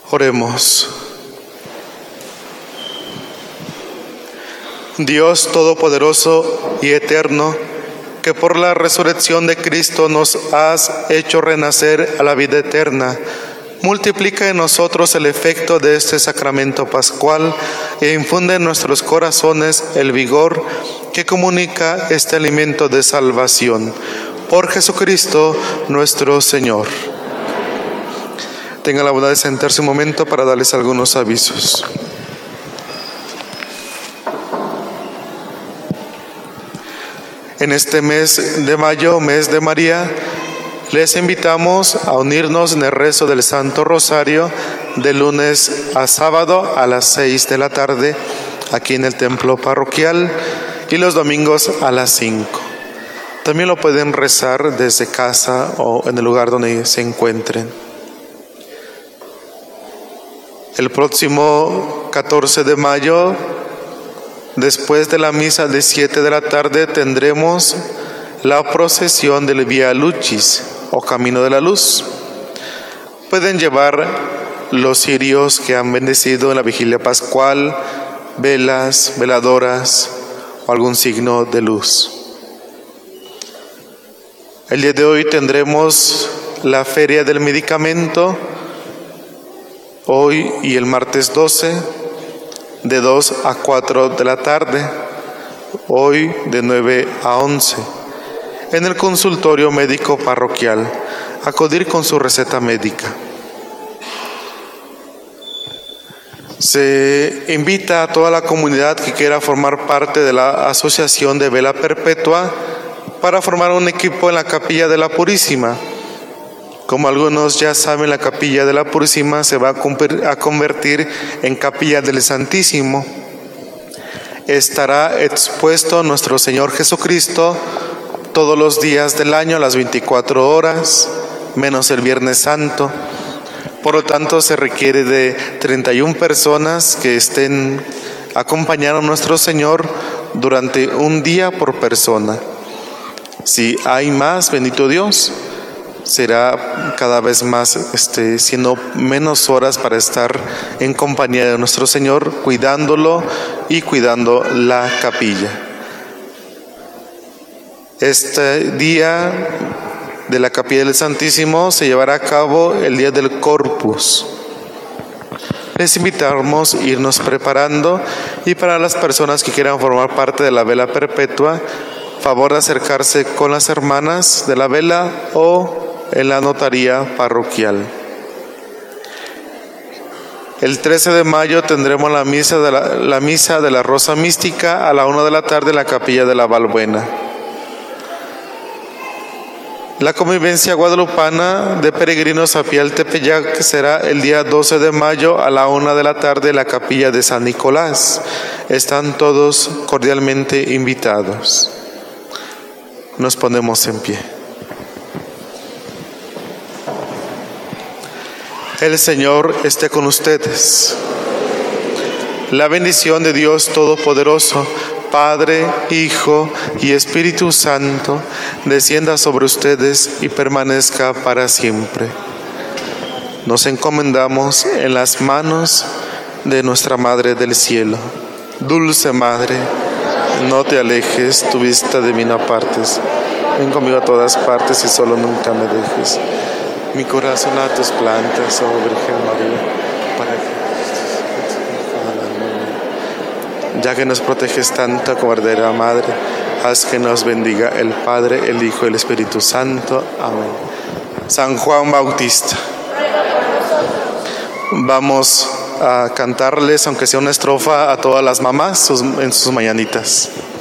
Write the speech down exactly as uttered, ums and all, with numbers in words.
Oremos. Dios Todopoderoso y Eterno, que por la resurrección de Cristo nos has hecho renacer a la vida eterna, multiplica en nosotros el efecto de este sacramento pascual e infunde en nuestros corazones el vigor que comunica este alimento de salvación. Por Jesucristo nuestro Señor. Tenga la bondad de sentarse un momento para darles algunos avisos. En este mes de mayo, mes de María, les invitamos a unirnos en el rezo del Santo Rosario de lunes a sábado a las seis de la tarde, aquí en el templo parroquial, y los domingos a las cinco. También lo pueden rezar desde casa o en el lugar donde se encuentren. El próximo catorce de mayo, después de la misa de siete de la tarde, tendremos la procesión del Vía Lucis o Camino de la Luz. Pueden llevar los cirios que han bendecido en la vigilia pascual, velas, veladoras o algún signo de luz. El día de hoy tendremos la Feria del Medicamento, hoy y el martes doce, de dos a cuatro de la tarde, hoy de nueve a once, en el consultorio médico parroquial. Acudir con su receta médica. Se invita a toda la comunidad que quiera formar parte de la Asociación de Vela Perpetua para formar un equipo en la Capilla de la Purísima. Como algunos ya saben, la Capilla de la Purísima se va a convertir en Capilla del Santísimo. Estará expuesto nuestro Señor Jesucristo todos los días del año, las veinticuatro horas, menos el Viernes Santo. Por lo tanto, se requiere de treinta y una personas que estén acompañando a nuestro Señor durante un día por persona. Si hay más, bendito Dios, será cada vez más, este, siendo menos horas para estar en compañía de nuestro Señor, cuidándolo y cuidando la capilla. Este día de la Capilla del Santísimo se llevará a cabo el día del Corpus. Les invitamos a irnos preparando, y para las personas que quieran formar parte de la vela perpetua, favor de acercarse con las hermanas de la vela o en la notaría parroquial. El trece de mayo tendremos la misa de la, la misa de la Rosa Mística a la una de la tarde en la Capilla de la Valbuena. La convivencia guadalupana de peregrinos a Pial Tepeyac será el día doce de mayo a la una de la tarde en la Capilla de San Nicolás. Están todos cordialmente invitados. Nos ponemos en pie. El Señor esté con ustedes. La bendición de Dios Todopoderoso, Padre, Hijo y Espíritu Santo, descienda sobre ustedes y permanezca para siempre. Nos encomendamos en las manos de nuestra Madre del Cielo. Dulce Madre, no te alejes, tu vista de mí no apartes. Ven conmigo a todas partes y solo nunca me dejes. Mi corazón a tus plantas, oh Virgen María, para que, ya que nos proteges tanto, como verdadera Madre, haz que nos bendiga el Padre, el Hijo y el Espíritu Santo. Amén. San Juan Bautista. Vamos a cantarles, aunque sea una estrofa, a todas las mamás en sus mañanitas.